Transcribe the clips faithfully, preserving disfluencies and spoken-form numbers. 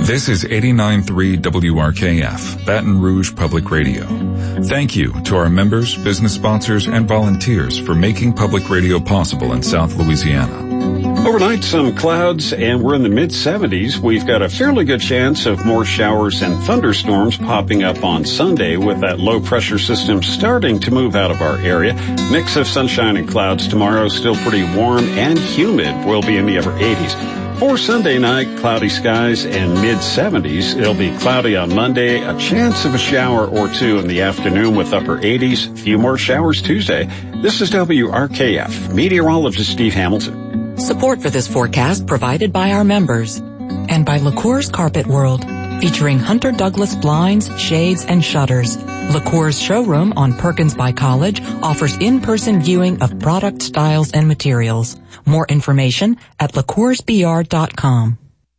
This is eighty-nine point three W R K F, Baton Rouge Public Radio. Thank you to our members, business sponsors, and volunteers for making public radio possible in South Louisiana. Overnight, some clouds, and we're in the mid-seventies. We've got a fairly good chance of more showers and thunderstorms popping up on Sunday with that low-pressure system starting to move out of our area. Mix of sunshine and clouds tomorrow, still pretty warm and humid. We'll be in the upper eighties. For Sunday night, cloudy skies and mid-seventies. It'll be cloudy on Monday, a chance of a shower or two in the afternoon with upper eighties. A few more showers Tuesday. This is W R K F. Meteorologist Steve Hamilton. Support for this forecast provided by our members and by LaCour's Carpet World, featuring Hunter Douglas blinds, shades, and shutters. LaCour's showroom on Perkins by College offers in-person viewing of product styles and materials. More information at lacours b r dot com.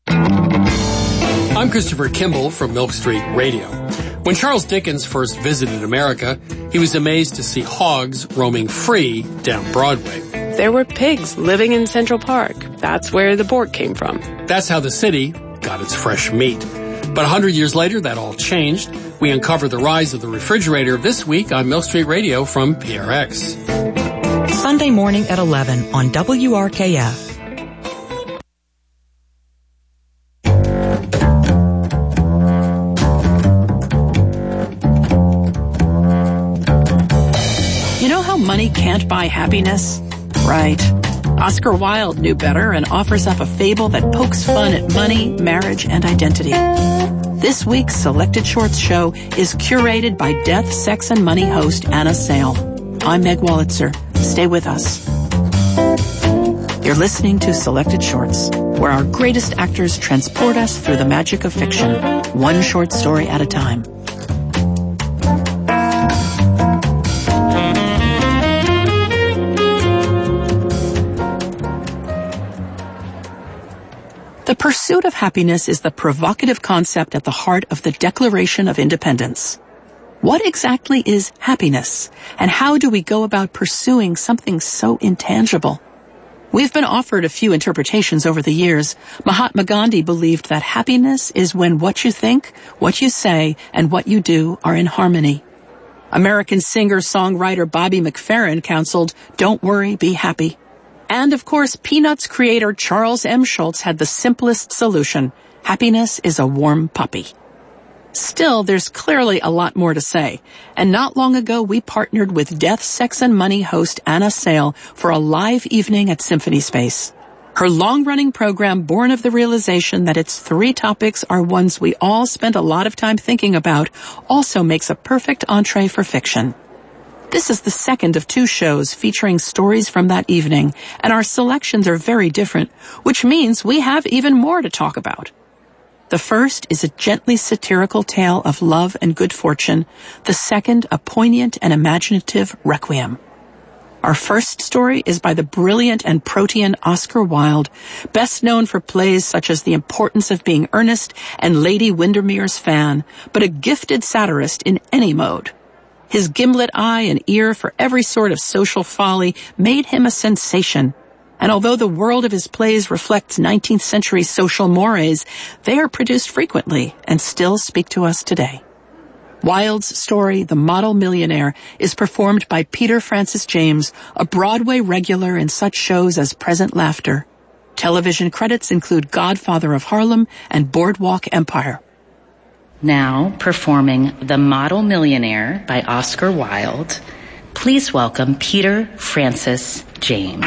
I'm Christopher Kimball from Milk Street Radio. When Charles Dickens first visited America, he was amazed to see hogs roaming free down Broadway. There were pigs living in Central Park. That's where the pork came from. That's how the city got its fresh meat. But a hundred years later, that all changed. We uncover the rise of the refrigerator this week on Milk Street Radio from P R X. Sunday morning at eleven on W R K F. You know how money can't buy happiness? Right. Oscar Wilde knew better and offers up a fable that pokes fun at money, marriage, and identity. This week's Selected Shorts show is curated by Death, Sex, and Money host Anna Sale. I'm Meg Wolitzer. Stay with us. You're listening to Selected Shorts, where our greatest actors transport us through the magic of fiction, one short story at a time. The pursuit of happiness is the provocative concept at the heart of the Declaration of Independence. What exactly is happiness, and how do we go about pursuing something so intangible? We've been offered a few interpretations over the years. Mahatma Gandhi believed that happiness is when what you think, what you say, and what you do are in harmony. American singer-songwriter Bobby McFerrin counseled, "Don't worry, be happy." And, of course, Peanuts creator Charles M. Schulz had the simplest solution. Happiness is a warm puppy. Still, there's clearly a lot more to say. And not long ago, we partnered with Death, Sex, and Money host Anna Sale for a live evening at Symphony Space. Her long-running program, born of the realization that its three topics are ones we all spend a lot of time thinking about, also makes a perfect entree for fiction. This is the second of two shows featuring stories from that evening, and our selections are very different, which means we have even more to talk about. The first is a gently satirical tale of love and good fortune, the second a poignant and imaginative requiem. Our first story is by the brilliant and protean Oscar Wilde, best known for plays such as The Importance of Being Earnest and Lady Windermere's Fan, but a gifted satirist in any mode. His gimlet eye and ear for every sort of social folly made him a sensation. And although the world of his plays reflects nineteenth century social mores, they are produced frequently and still speak to us today. Wilde's story, The Model Millionaire, is performed by Peter Francis James, a Broadway regular in such shows as Present Laughter. Television credits include Godfather of Harlem and Boardwalk Empire. Now performing The Model Millionaire by Oscar Wilde, please welcome Peter Francis James.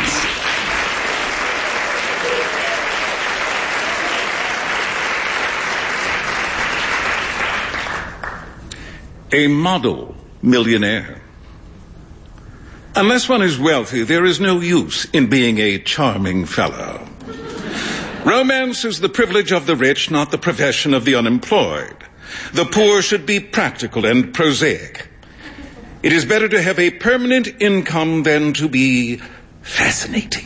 A model millionaire. Unless one is wealthy, there is no use in being a charming fellow. Romance is the privilege of the rich, not the profession of the unemployed. The poor should be practical and prosaic. It is better to have a permanent income than to be fascinating.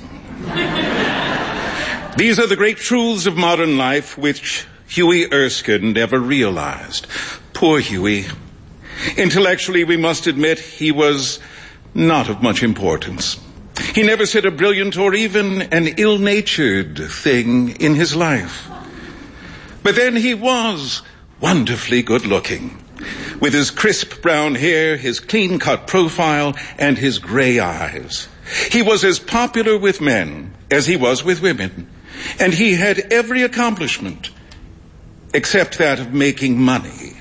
These are the great truths of modern life which Huey Erskine never realized. Poor Huey. Intellectually, we must admit he was not of much importance. He never said a brilliant or even an ill-natured thing in his life. But then he was wonderfully good-looking, with his crisp brown hair, his clean-cut profile, and his gray eyes. He was as popular with men as he was with women, and he had every accomplishment except that of making money.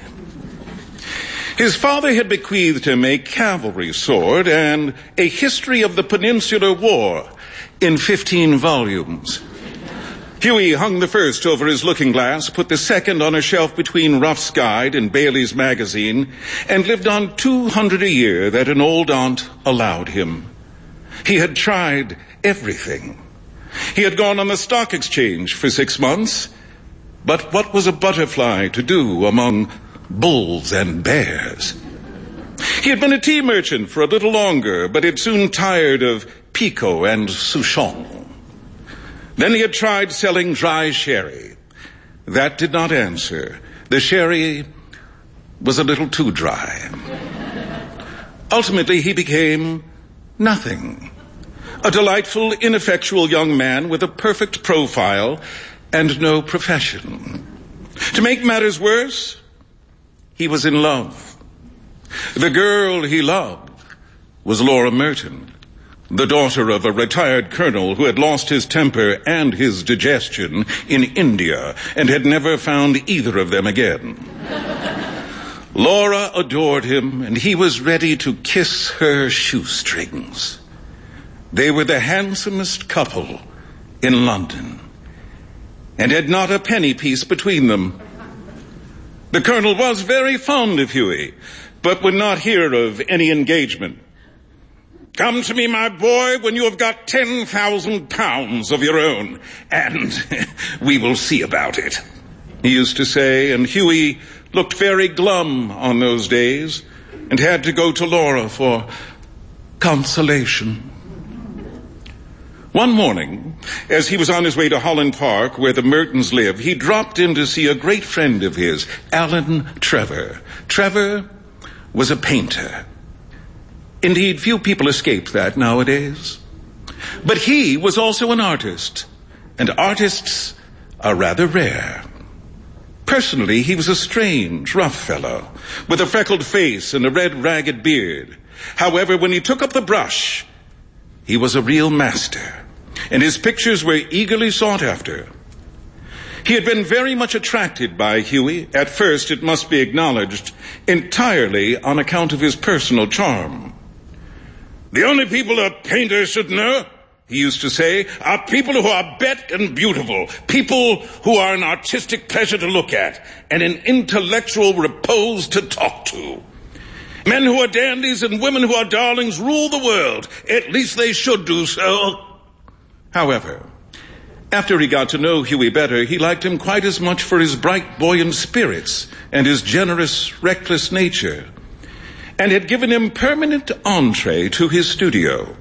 His father had bequeathed him a cavalry sword and a history of the Peninsular War in fifteen volumes. Huey hung the first over his looking glass, put the second on a shelf between Ruff's Guide and Bailey's Magazine, and lived on two hundred a year that an old aunt allowed him. He had tried everything. He had gone on the stock exchange for six months, but what was a butterfly to do among bulls and bears? He had been a tea merchant for a little longer, but had soon tired of Pico and Souchon. Then he had tried selling dry sherry. That did not answer. The sherry was a little too dry. Ultimately, he became nothing. A delightful, ineffectual young man with a perfect profile and no profession. To make matters worse, he was in love. The girl he loved was Laura Merton, the daughter of a retired colonel who had lost his temper and his digestion in India and had never found either of them again. Laura adored him, and he was ready to kiss her shoestrings. They were the handsomest couple in London, and had not a penny piece between them. The colonel was very fond of Huey, but would not hear of any engagement. "Come to me, my boy, when you have got ten thousand pounds of your own, and we will see about it," he used to say, and Huey looked very glum on those days and had to go to Laura for consolation. One morning, as he was on his way to Holland Park, where the Mertons live, he dropped in to see a great friend of his, Alan Trevor. Trevor was a painter. Indeed, few people escape that nowadays. But he was also an artist, and artists are rather rare. Personally, he was a strange, rough fellow, with a freckled face and a red, ragged beard. However, when he took up the brush, he was a real master, and his pictures were eagerly sought after. He had been very much attracted by Huey, at first, it must be acknowledged, entirely on account of his personal charm. "The only people a painter should know," he used to say, "are people who are bet and beautiful, people who are an artistic pleasure to look at, and an intellectual repose to talk to. Men who are dandies and women who are darlings rule the world. At least they should do so." However, after he got to know Huey better, he liked him quite as much for his bright, buoyant spirits and his generous, reckless nature, and had given him permanent entree to his studio.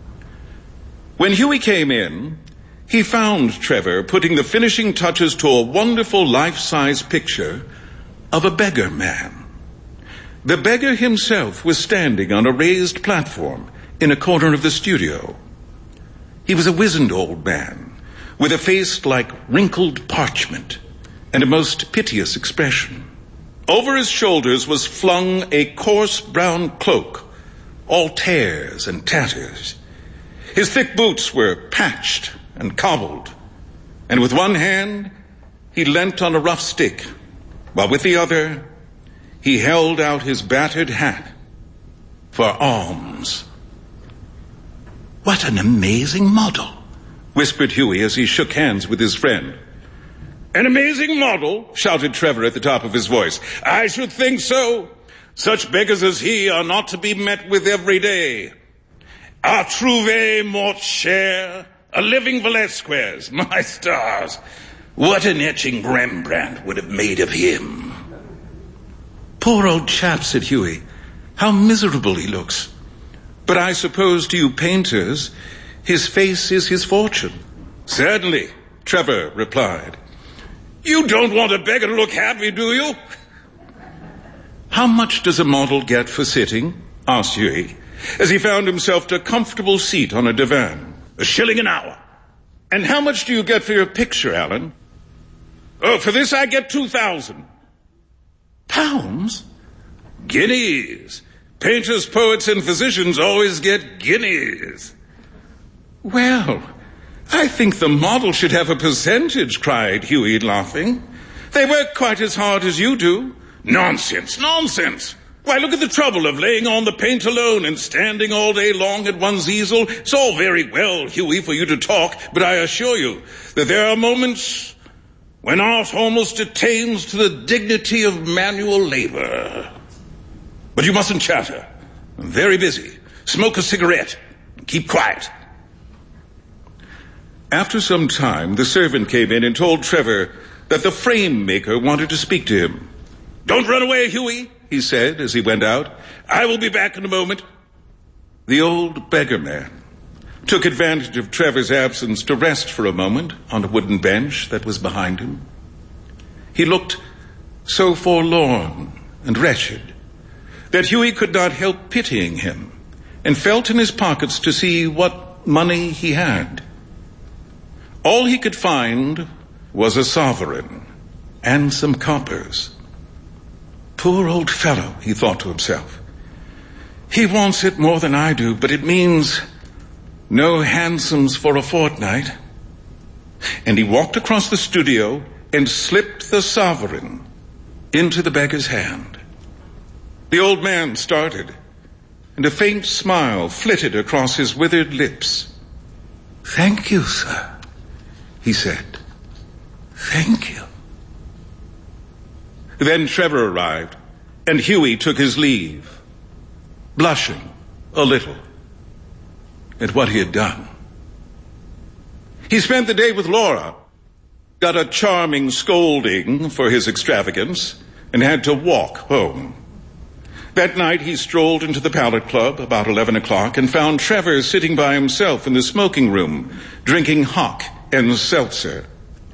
When Huey came in, he found Trevor putting the finishing touches to a wonderful life-size picture of a beggar man. The beggar himself was standing on a raised platform in a corner of the studio. He was a wizened old man, with a face like wrinkled parchment and a most piteous expression. Over his shoulders was flung a coarse brown cloak, all tears and tatters. His thick boots were patched and cobbled, and with one hand he leant on a rough stick, while with the other he held out his battered hat for alms. "What an amazing model," whispered Huey as he shook hands with his friend. "An amazing model?" shouted Trevor at the top of his voice. "I should think so. Such beggars as he are not to be met with every day. A trouvé mort cher, a living Velasquez, my stars. What an etching Rembrandt would have made of him." "Poor old chap," said Huey. "How miserable he looks. But I suppose to you painters, his face is his fortune." "Certainly," Trevor replied. "You don't want a beggar to look happy, do you?" "How much does a model get for sitting?" asked Huey, as he found himself to a comfortable seat on a divan. "A shilling an hour." "And how much do you get for your picture, Alan?" Oh, for this I get two thousand. Pounds? Guineas. Painters, poets, and physicians always get guineas. Well, I think the model should have a percentage, cried Hughie, laughing. They work quite as hard as you do. Nonsense, nonsense. Why, look at the trouble of laying on the paint alone and standing all day long at one's easel. It's all very well, Hughie, for you to talk, but I assure you that there are moments when art almost attains to the dignity of manual labor. But you mustn't chatter. I'm very busy. Smoke a cigarette. Keep quiet. After some time, the servant came in and told Trevor that the frame maker wanted to speak to him. Don't run away, Hughie, he said as he went out. I will be back in a moment. The old beggar man took advantage of Trevor's absence to rest for a moment on a wooden bench that was behind him. He looked so forlorn and wretched that Hughie could not help pitying him and felt in his pockets to see what money he had. All he could find was a sovereign and some coppers. Poor old fellow, he thought to himself. He wants it more than I do, but it means no hansoms for a fortnight. And he walked across the studio and slipped the sovereign into the beggar's hand. The old man started, and a faint smile flitted across his withered lips. Thank you, sir, he said. Thank you. Then Trevor arrived, and Hughie took his leave, blushing a little at what he had done. He spent the day with Laura, got a charming scolding for his extravagance, and had to walk home. That night he strolled into the Pallet Club about eleven o'clock and found Trevor sitting by himself in the smoking room, drinking hock and seltzer.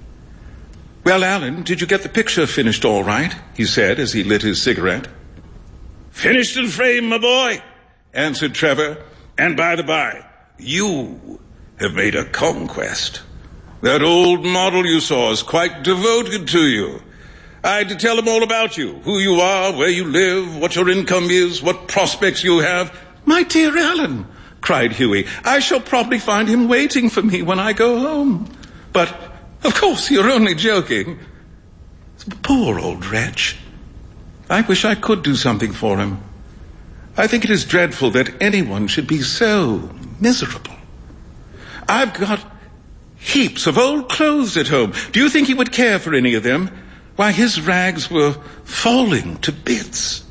Well, Alan, did you get the picture finished all right? He said as he lit his cigarette. Finished in frame, my boy, answered Trevor. And by the by, you have made a conquest. That old model you saw is quite devoted to you. I had to tell him all about you, who you are, where you live, what your income is, what prospects you have. My dear Alan, cried Hughie, I shall probably find him waiting for me when I go home. But, of course, you're only joking. Poor old wretch. I wish I could do something for him. I think it is dreadful that anyone should be so miserable. I've got heaps of old clothes at home. Do you think he would care for any of them? Why, his rags were falling to bits.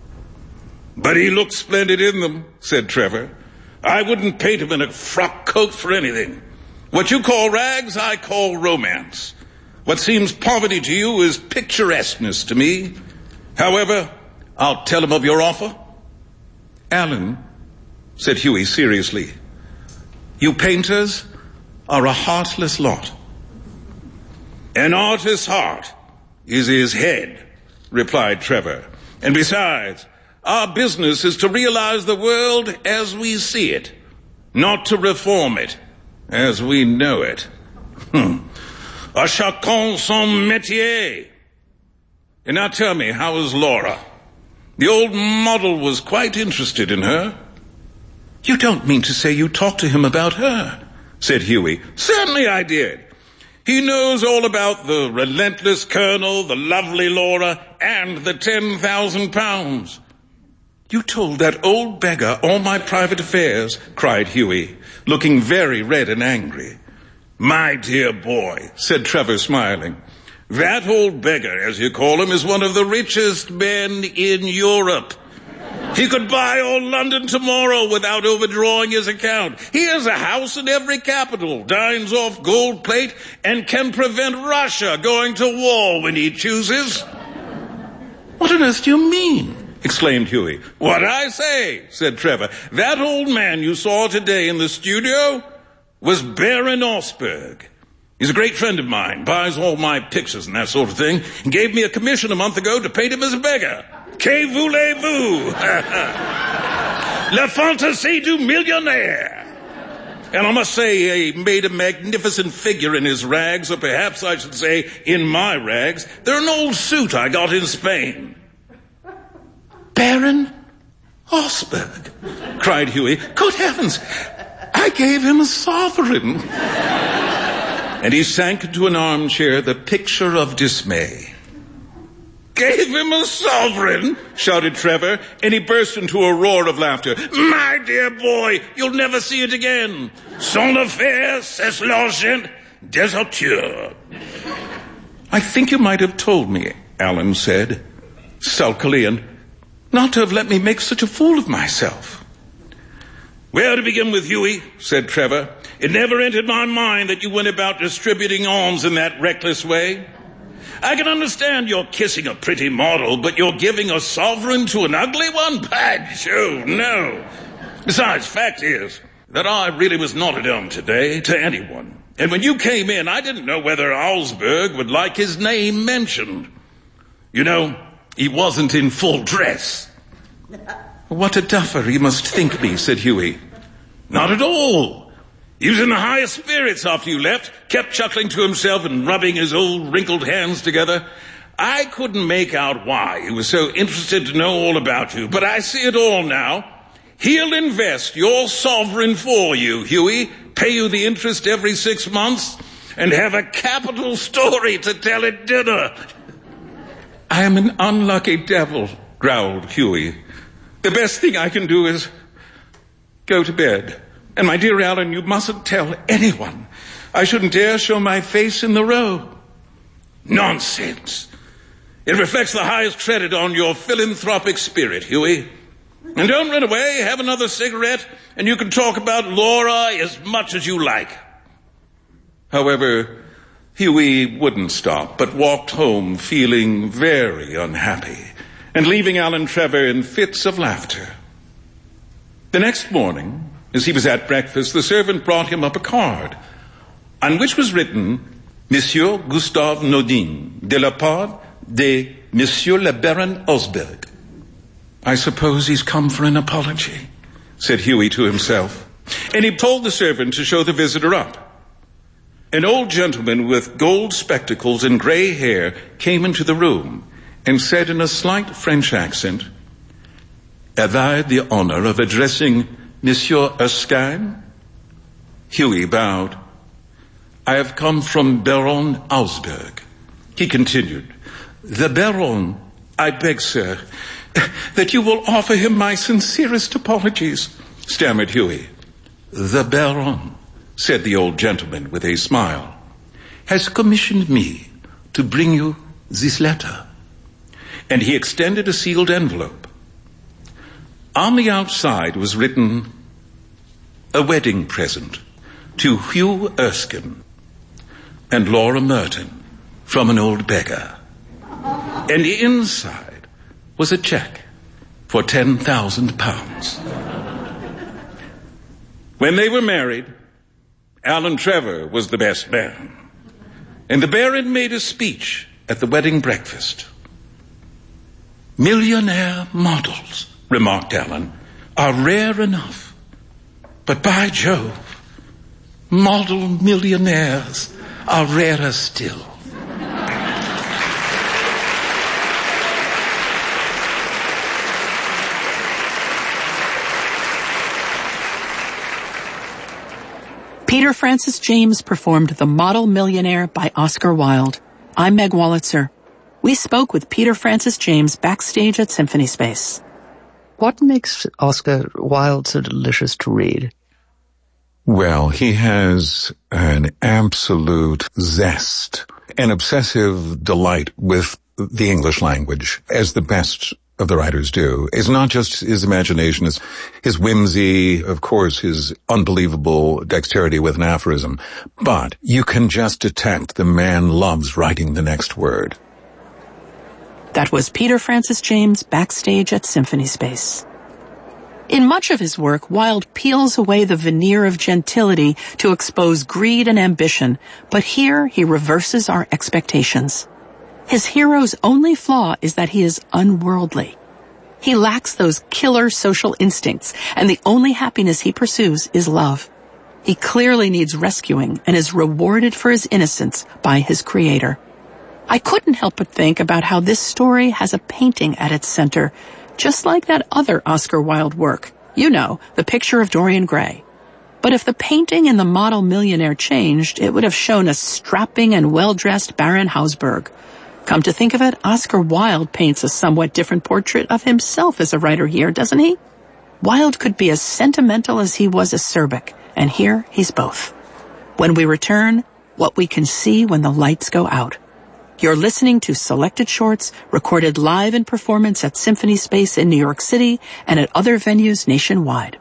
But he looked splendid in them, said Trevor. I wouldn't paint him in a frock coat for anything. What you call rags, I call romance. What seems poverty to you is picturesqueness to me. However, I'll tell him of your offer. Alan, said Hughie seriously, you painters are a heartless lot. An artist's heart is his head, replied Trevor. And besides, our business is to realize the world as we see it, not to reform it as we know it. Hmm. A chacun son métier. And now tell me, how is Laura? The old model was quite interested in her. You don't mean to say you talked to him about her, said Hughie. Certainly I did. He knows all about the relentless colonel, the lovely Laura, and the ten thousand pounds. You told that old beggar all my private affairs, cried Hughie, looking very red and angry. My dear boy, said Trevor, smiling, that old beggar, as you call him, is one of the richest men in Europe. He could buy all London tomorrow without overdrawing his account. He has a house in every capital, dines off gold plate, and can prevent Russia going to war when he chooses. What on earth do you mean? Exclaimed Hughie. What I say, said Trevor. That old man you saw today in the studio was Baron Osberg. He's a great friend of mine, buys all my pictures and that sort of thing, and gave me a commission a month ago to paint him as a beggar. Que voulez-vous? La fantaisie du millionnaire. And I must say, he made a magnificent figure in his rags, or perhaps I should say, in my rags. They're an old suit I got in Spain. Baron Osberg, cried Huey. Good heavens, I gave him a sovereign. And he sank into an armchair, the picture of dismay. Gave him a sovereign, shouted Trevor, and he burst into a roar of laughter. My dear boy, you'll never see it again. Son affaire, c'est l'argent des auteurs. I think you might have told me, Alan said, sulkily, and not to have let me make such a fool of myself. Well, to begin with, Huey, said Trevor, it never entered my mind that you went about distributing alms in that reckless way. I can understand you're kissing a pretty model, but you're giving a sovereign to an ugly one? By Jove, no. Besides, fact is that I really was not at home today to anyone. And when you came in, I didn't know whether Augsburg would like his name mentioned. You know, he wasn't in full dress. What a duffer he must think me, said Huey. Not at all. He was in the highest spirits after you left, kept chuckling to himself and rubbing his old wrinkled hands together. I couldn't make out why he was so interested to know all about you, but I see it all now. He'll invest your sovereign for you, Huey, pay you the interest every six months, and have a capital story to tell at dinner. I am an unlucky devil, growled Huey. The best thing I can do is go to bed. And my dear Alan, you mustn't tell anyone. I shouldn't dare show my face in the row. Nonsense. It reflects the highest credit on your philanthropic spirit, Huey. And don't run away, have another cigarette, and you can talk about Laura as much as you like. However, Huey wouldn't stop, but walked home feeling very unhappy, and leaving Alan Trevor in fits of laughter. The next morning, as he was at breakfast, the servant brought him up a card on which was written, Monsieur Gustave Nodin, de la part de Monsieur le Baron Osberg. I suppose he's come for an apology, said Huey to himself. And he told the servant to show the visitor up. An old gentleman with gold spectacles and gray hair came into the room and said in a slight French accent, Have I the honor of addressing Monsieur Erskine? Huey bowed. I have come from Baron Augsburg. He continued, The Baron, I beg, sir, that you will offer him my sincerest apologies, stammered Huey. The Baron, said the old gentleman with a smile, has commissioned me to bring you this letter. And he extended a sealed envelope. On the outside was written, A wedding present to Hugh Erskine and Laura Merton from an old beggar. And inside was a check for ten thousand pounds. When they were married, Alan Trevor was the best man. And the Baron made a speech at the wedding breakfast. Millionaire models, remarked Alan, are rare enough. But by Jove, model millionaires are rarer still. Peter Francis James performed The Model Millionaire by Oscar Wilde. I'm Meg Wolitzer. We spoke with Peter Francis James backstage at Symphony Space. What makes Oscar Wilde so delicious to read? Well, he has an absolute zest, an obsessive delight with the English language, as the best of the writers do. It's not just his imagination, it's his whimsy, of course, his unbelievable dexterity with an aphorism, but you can just detect the man loves writing the next word. That was Peter Francis James backstage at Symphony Space. In much of his work, Wilde peels away the veneer of gentility to expose greed and ambition, but here he reverses our expectations. His hero's only flaw is that he is unworldly. He lacks those killer social instincts, and the only happiness he pursues is love. He clearly needs rescuing and is rewarded for his innocence by his creator. I couldn't help but think about how this story has a painting at its center, just like that other Oscar Wilde work. You know, The Picture of Dorian Gray. But if the painting in The Model Millionaire changed, it would have shown a strapping and well-dressed Baron Hausberg. Come to think of it, Oscar Wilde paints a somewhat different portrait of himself as a writer here, doesn't he? Wilde could be as sentimental as he was acerbic, and here he's both. When we return, what we can see when the lights go out. You're listening to Selected Shorts, recorded live in performance at Symphony Space in New York City and at other venues nationwide.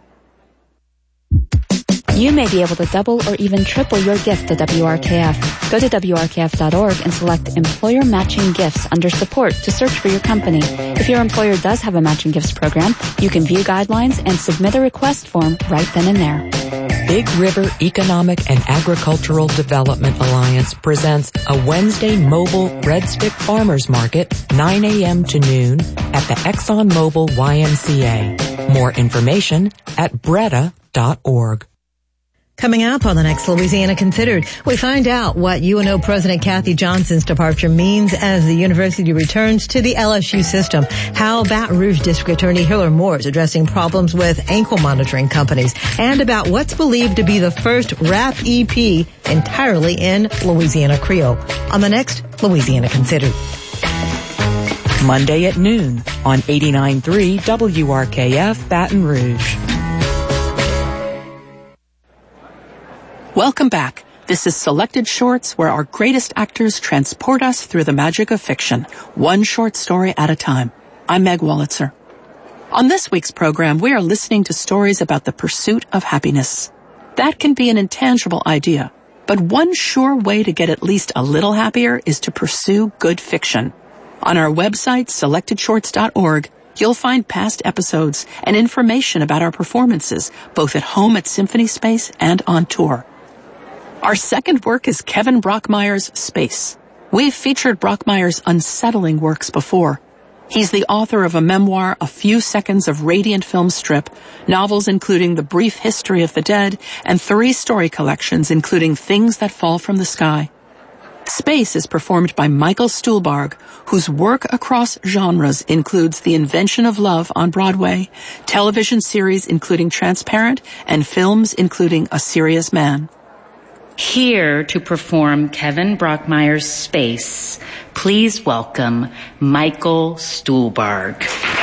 You may be able to double or even triple your gift to W R K F. Go to W R K F dot org and select Employer Matching Gifts under Support to search for your company. If your employer does have a matching gifts program, you can view guidelines and submit a request form right then and there. Big River Economic and Agricultural Development Alliance presents a Wednesday mobile Red Stick Farmers Market, nine a.m. to noon, at the ExxonMobil Y M C A. More information at Breda dot org. Coming up on the next Louisiana Considered, we find out what U N O President Kathy Johnson's departure means as the university returns to the L S U system, how Baton Rouge District Attorney Hiller Moore is addressing problems with ankle monitoring companies, and about what's believed to be the first rap E P entirely in Louisiana Creole. On the next Louisiana Considered. Monday at noon on eighty-nine point three W R K F Baton Rouge. Welcome back. This is Selected Shorts, where our greatest actors transport us through the magic of fiction, one short story at a time. I'm Meg Wolitzer. On this week's program, we are listening to stories about the pursuit of happiness. That can be an intangible idea, but one sure way to get at least a little happier is to pursue good fiction. On our website, selected shorts dot org, you'll find past episodes and information about our performances, both at home at Symphony Space and on tour. Our second work is Kevin Brockmeyer's Space. We've featured Brockmeyer's unsettling works before. He's the author of a memoir, A Few Seconds of Radiant Film Strip, novels including The Brief History of the Dead, and three story collections including Things That Fall from the Sky. Space is performed by Michael Stuhlbarg, whose work across genres includes The Invention of Love on Broadway, television series including Transparent, and films including A Serious Man. Here to perform Kevin Brockmeyer's Space, please welcome Michael Stuhlbarg.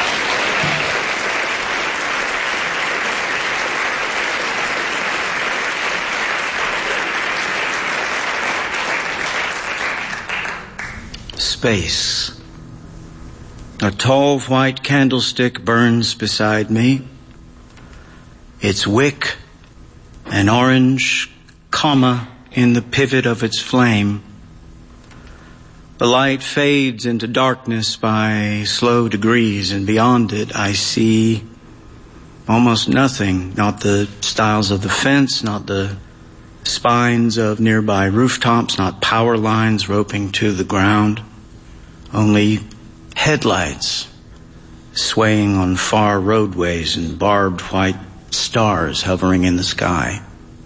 Space. A tall white candlestick burns beside me. Its wick, an orange comma in the pivot of its flame. The light fades into darkness by slow degrees, and beyond it I see almost nothing. Not the stiles of the fence, not the spines of nearby rooftops, not power lines roping to the ground. Only headlights swaying on far roadways and barbed white stars hovering in the sky.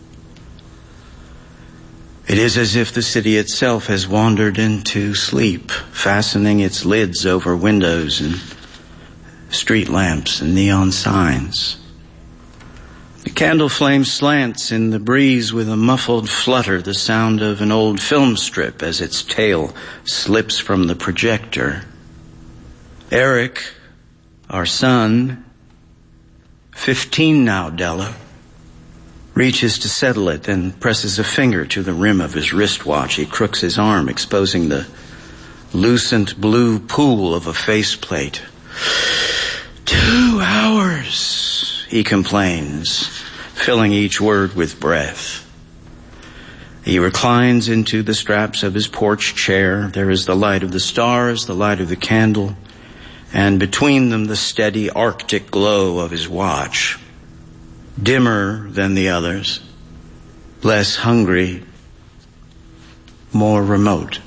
It is as if the city itself has wandered into sleep, fastening its lids over windows and street lamps and neon signs. The candle flame slants in the breeze with a muffled flutter, the sound of an old film strip as its tail slips from the projector. Eric, our son, fifteen now, Della, reaches to settle it and presses a finger to the rim of his wristwatch. He crooks his arm, exposing the lucent blue pool of a faceplate. Two hours, he complains, filling each word with breath. He reclines into the straps of his porch chair. There is the light of the stars, the light of the candle, and between them the steady Arctic glow of his watch. Dimmer than the others, less hungry, more remote.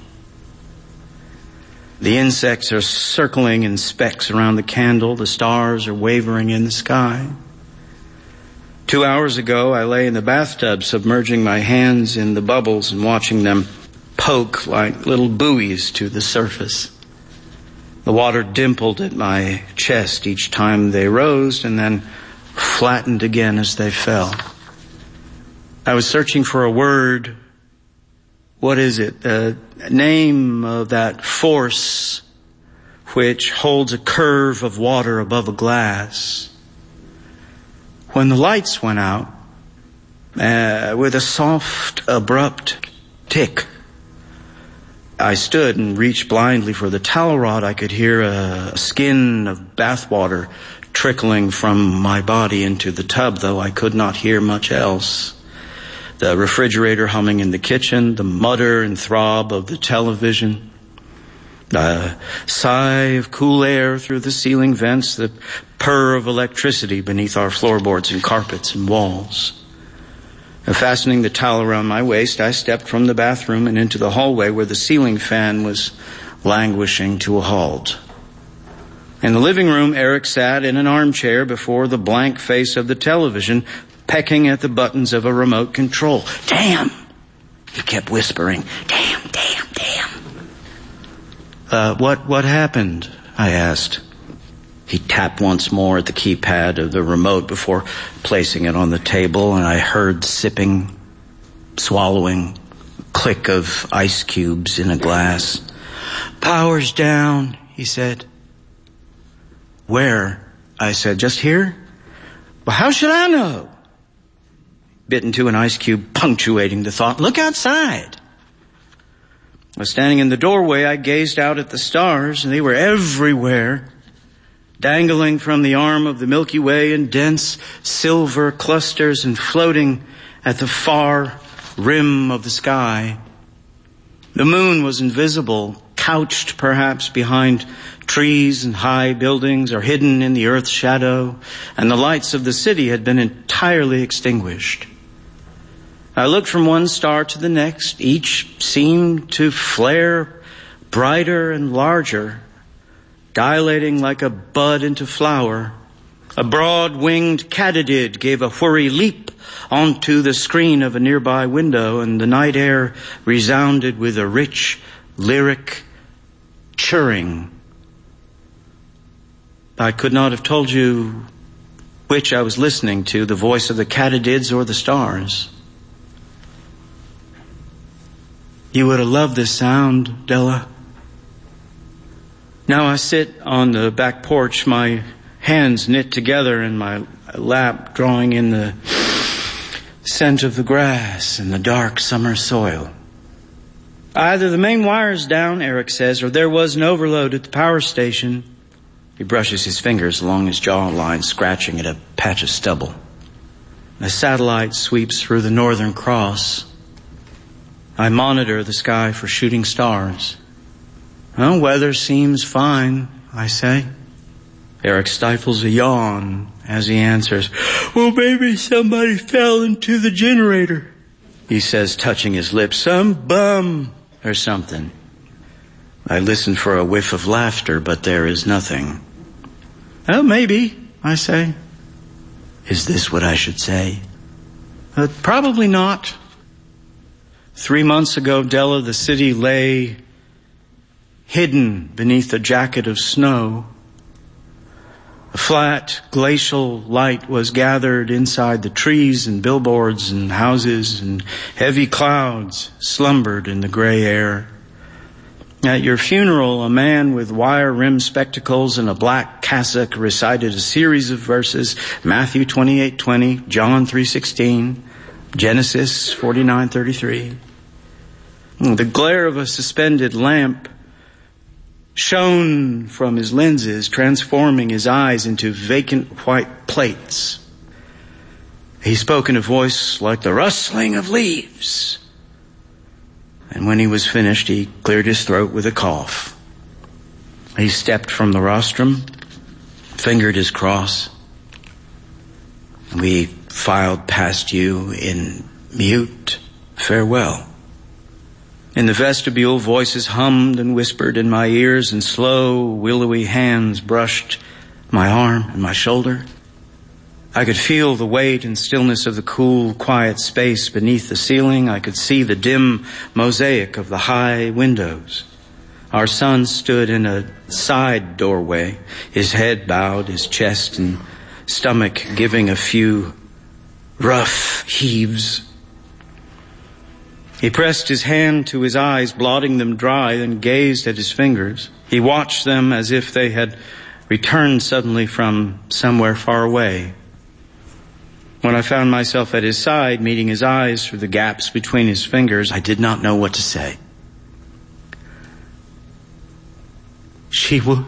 The insects are circling in specks around the candle. The stars are wavering in the sky. Two hours ago, I lay in the bathtub, submerging my hands in the bubbles and watching them poke like little buoys to the surface. The water dimpled at my chest each time they rose and then flattened again as they fell. I was searching for a word. What is it? The name of that force which holds a curve of water above a glass. When the lights went out, uh, with a soft, abrupt tick, I stood and reached blindly for the towel rod. I could hear a skin of bathwater trickling from my body into the tub, though I could not hear much else. The refrigerator humming in the kitchen, the mutter and throb of the television, a sigh of cool air through the ceiling vents, the purr of electricity beneath our floorboards and carpets and walls. And fastening the towel around my waist, I stepped from the bathroom and into the hallway where the ceiling fan was languishing to a halt. In the living room, Eric sat in an armchair before the blank face of the television, pecking at the buttons of a remote control. Damn! He kept whispering. Damn, damn, damn. Uh, what, what happened? I asked. He tapped once more at the keypad of the remote before placing it on the table, and I heard sipping, swallowing, click of ice cubes in a glass. Power's down, he said. Where? I said, just here? Well, how should I know? Bit into an ice cube, punctuating the thought. Look outside. I was standing in the doorway. I gazed out at the stars, and they were everywhere, dangling from the arm of the Milky Way in dense silver clusters and floating at the far rim of the sky. The moon was invisible, couched perhaps behind trees and high buildings or hidden in the earth's shadow, and the lights of the city had been entirely extinguished. I looked from one star to the next. Each seemed to flare brighter and larger, dilating like a bud into flower. A broad-winged katydid gave a whirry leap onto the screen of a nearby window, and the night air resounded with a rich, lyric chirring. I could not have told you which I was listening to, the voice of the katydids or the stars. You would have loved this sound, Della. Now I sit on the back porch, my hands knit together in my lap, drawing in the scent of the grass and the dark summer soil. Either the main wire's down, Eric says, or there was an overload at the power station. He brushes his fingers along his jawline, scratching at a patch of stubble. The satellite sweeps through the Northern Cross. I monitor the sky for shooting stars. Well, weather seems fine, I say. Eric stifles a yawn as he answers, well, maybe somebody fell into the generator, he says, touching his lips. Some bum or something. I listen for a whiff of laughter, but there is nothing. Oh, maybe, I say. Is this what I should say? Uh, probably not. Three months ago, Della, the city lay hidden beneath a jacket of snow. A flat, glacial light was gathered inside the trees and billboards and houses, and heavy clouds slumbered in the gray air. At your funeral, a man with wire-rimmed spectacles and a black cassock recited a series of verses, Matthew twenty-eight twenty, John three sixteen, Genesis forty-nine thirty-three. The glare of a suspended lamp shone from his lenses, transforming his eyes into vacant white plates. He spoke in a voice like the rustling of leaves. And when he was finished, he cleared his throat with a cough. He stepped from the rostrum, fingered his cross. We filed past you in mute farewell. In the vestibule, voices hummed and whispered in my ears, and slow, willowy hands brushed my arm and my shoulder. I could feel the weight and stillness of the cool, quiet space beneath the ceiling. I could see the dim mosaic of the high windows. Our son stood in a side doorway, his head bowed, his chest and stomach giving a few rough heaves. He pressed his hand to his eyes, blotting them dry, then gazed at his fingers. He watched them as if they had returned suddenly from somewhere far away. When I found myself at his side, meeting his eyes through the gaps between his fingers, I did not know what to say. She will...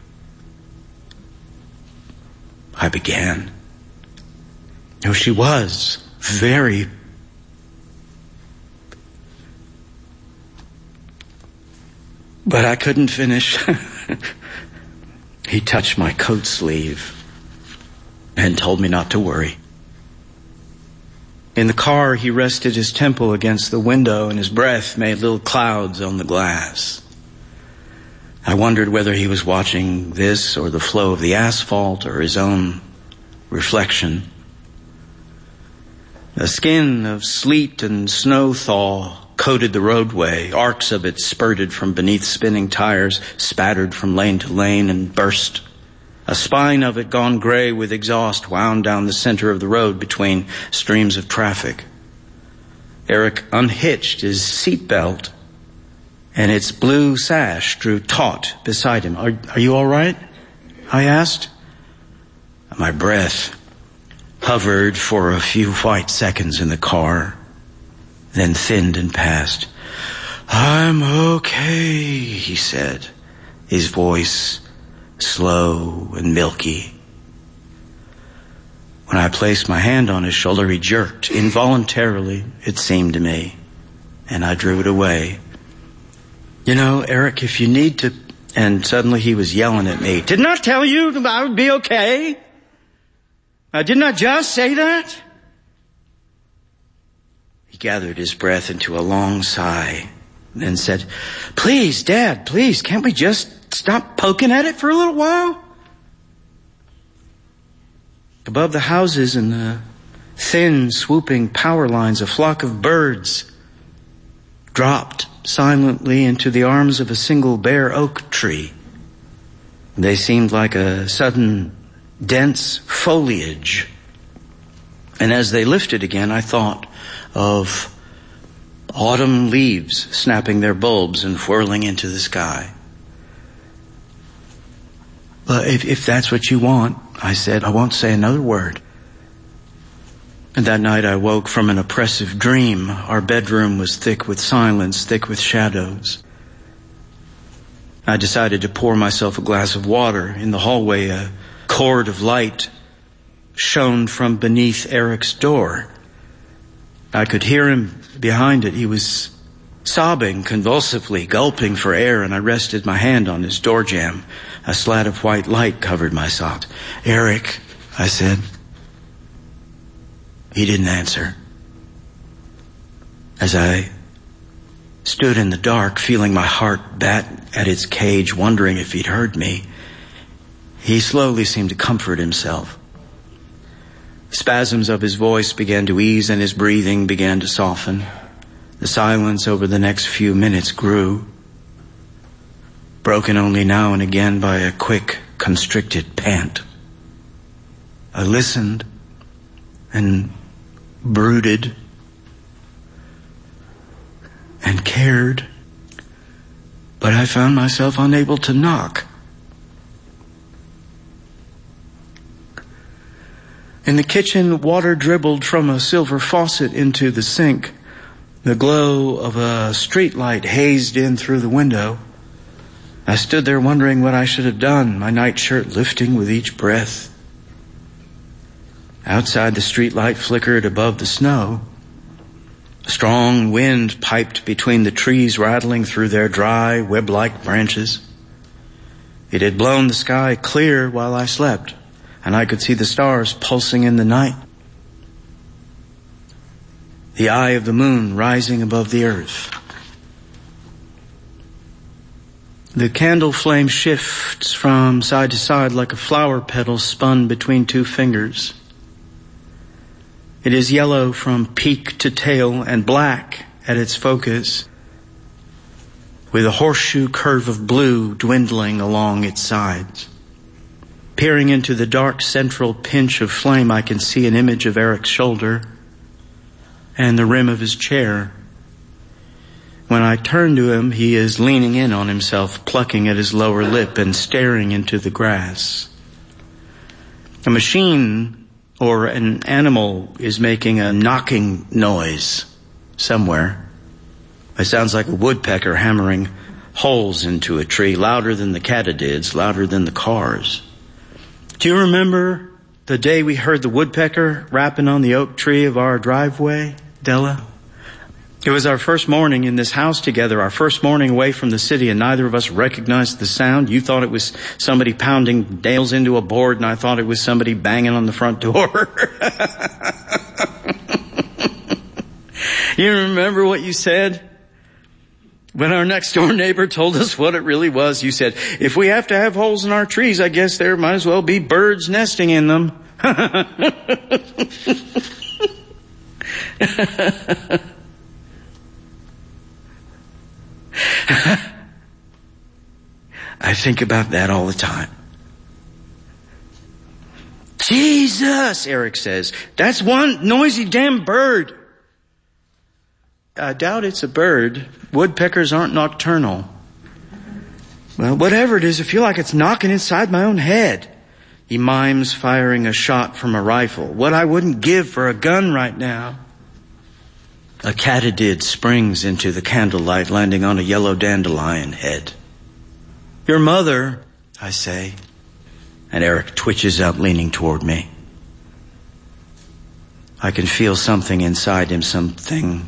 I began. No, she was very... But I couldn't finish. He touched my coat sleeve and told me not to worry. In the car, he rested his temple against the window and his breath made little clouds on the glass. I wondered whether he was watching this or the flow of the asphalt or his own reflection. A skin of sleet and snow thaw coated the roadway. Arcs of it spurted from beneath spinning tires, spattered from lane to lane and burst. A spine of it gone gray with exhaust wound down the center of the road between streams of traffic. Eric unhitched his seatbelt and its blue sash drew taut beside him. Are, are you all right? I asked. My breath hovered for a few white seconds in the car, then thinned and passed. I'm okay, he said, his voice slow and milky. When I placed my hand on his shoulder, he jerked, involuntarily, it seemed to me, and I drew it away. You know, Eric, if you need to... And suddenly he was yelling at me. Didn't I tell you I would be okay? Uh, didn't I just say that? He gathered his breath into a long sigh, then said, Please, Dad, please, can't we just stop poking at it for a little while? Above the houses and the thin, swooping power lines, a flock of birds dropped silently into the arms of a single bare oak tree. They seemed like a sudden dense foliage. And as they lifted again, I thought of autumn leaves snapping their bulbs and whirling into the sky. But if, if that's what you want, I said, I won't say another word. And that night I woke from an oppressive dream. Our bedroom was thick with silence, thick with shadows. I decided to pour myself a glass of water. In the hallway, a cord of light shone from beneath Eric's door. I could hear him behind it. He was sobbing convulsively, gulping for air, and I rested my hand on his door jamb. A slat of white light covered my sock. Eric, I said. He didn't answer. As I stood in the dark, feeling my heart bat at its cage, wondering if he'd heard me, he slowly seemed to comfort himself. Spasms of his voice began to ease and his breathing began to soften. The silence over the next few minutes grew, broken only now and again by a quick, constricted pant. I listened and brooded and cared, but I found myself unable to knock. In the kitchen, water dribbled from a silver faucet into the sink. The glow of a street light hazed in through the window. I stood there wondering what I should have done, my nightshirt lifting with each breath. Outside, the street light flickered above the snow. A strong wind piped between the trees, rattling through their dry, web-like branches. It had blown the sky clear while I slept, and I could see the stars pulsing in the night. The eye of the moon rising above the earth. The candle flame shifts from side to side like a flower petal spun between two fingers. It is yellow from peak to tail and black at its focus, with a horseshoe curve of blue dwindling along its sides. Peering into the dark central pinch of flame, I can see an image of Eric's shoulder and the rim of his chair. When I turn to him, he is leaning in on himself, plucking at his lower lip and staring into the grass. A machine or an animal is making a knocking noise somewhere. It sounds like a woodpecker hammering holes into a tree, louder than the katydids, louder than the cars. Do you remember the day we heard the woodpecker rapping on the oak tree of our driveway, Della? It was our first morning in this house together, our first morning away from the city, and neither of us recognized the sound. You thought it was somebody pounding nails into a board, and I thought it was somebody banging on the front door. You remember what you said? When our next door neighbor told us what it really was, you said, if we have to have holes in our trees, I guess there might as well be birds nesting in them. I think about that all the time. Jesus, Eric says, that's one noisy damn bird. I doubt it's a bird. Woodpeckers aren't nocturnal. Well, whatever it is, I feel like it's knocking inside my own head. He mimes firing a shot from a rifle. What I wouldn't give for a gun right now. A katydid springs into the candlelight, landing on a yellow dandelion head. Your mother, I say, and Eric twitches up, leaning toward me. I can feel something inside him, something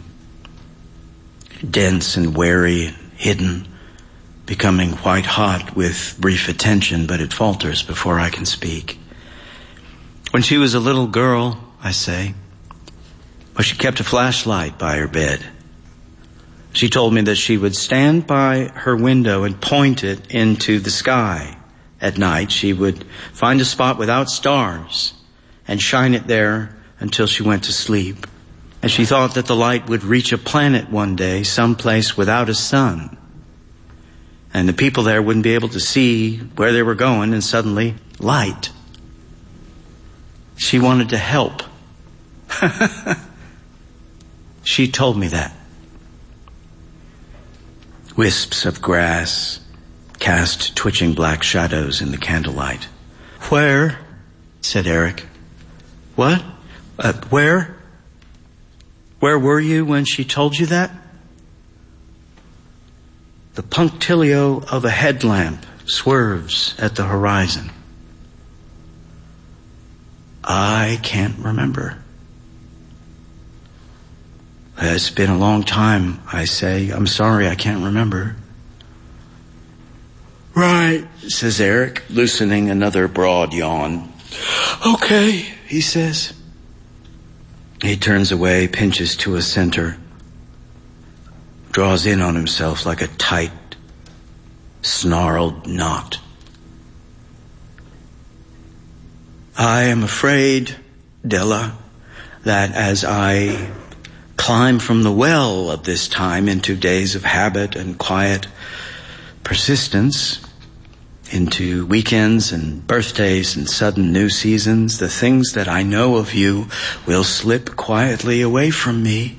dense and wary, hidden, becoming white hot with brief attention, but it falters before I can speak. When she was a little girl, I say, well, she kept a flashlight by her bed. She told me that she would stand by her window and point it into the sky. At night, she would find a spot without stars and shine it there until she went to sleep. And she thought that the light would reach a planet one day, someplace without a sun. And the people there wouldn't be able to see where they were going, and suddenly, light. She wanted to help. She told me that. Wisps of grass cast twitching black shadows in the candlelight. Where? Said Eric. What? Uh, where? Where were you when she told you that? The punctilio of a headlamp swerves at the horizon. I can't remember. It's been a long time, I say. I'm sorry, I can't remember. Right, says Eric, loosening another broad yawn. Okay, he says. He turns away, pinches to a center, draws in on himself like a tight, snarled knot. I am afraid, Della, that as I climb from the well of this time into days of habit and quiet persistence, into weekends and birthdays and sudden new seasons, the things that I know of you will slip quietly away from me.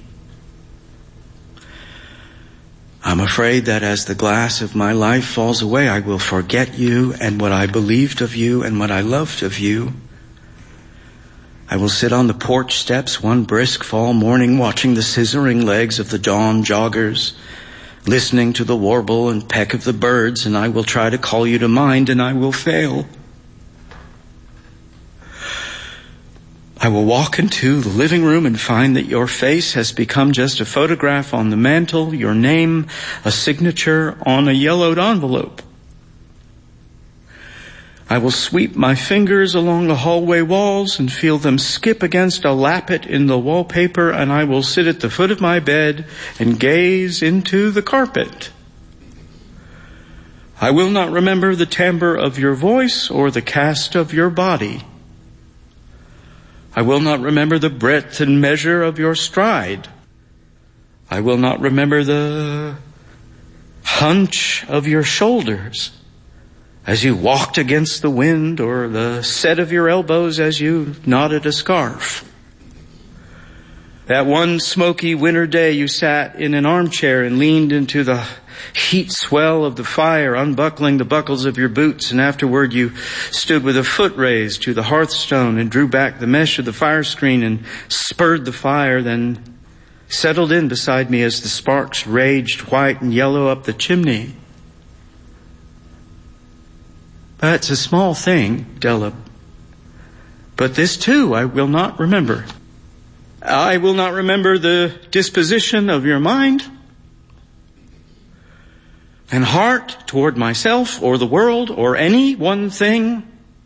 I'm afraid that as the glass of my life falls away, I will forget you and what I believed of you and what I loved of you. I will sit on the porch steps one brisk fall morning watching the scissoring legs of the dawn joggers, listening to the warble and peck of the birds, and I will try to call you to mind, and I will fail. I will walk into the living room and find that your face has become just a photograph on the mantel, your name a signature on a yellowed envelope. I will sweep my fingers along the hallway walls and feel them skip against a lappet in the wallpaper, and I will sit at the foot of my bed and gaze into the carpet. I will not remember the timbre of your voice or the cast of your body. I will not remember the breadth and measure of your stride. I will not remember the hunch of your shoulders as you walked against the wind, or the set of your elbows as you knotted a scarf. That one smoky winter day you sat in an armchair and leaned into the heat swell of the fire, unbuckling the buckles of your boots, and afterward you stood with a foot raised to the hearthstone and drew back the mesh of the fire screen and spurred the fire, then settled in beside me as the sparks raged white and yellow up the chimney. That's a small thing, Della, but this too I will not remember. I will not remember the disposition of your mind and heart toward myself or the world or any one thing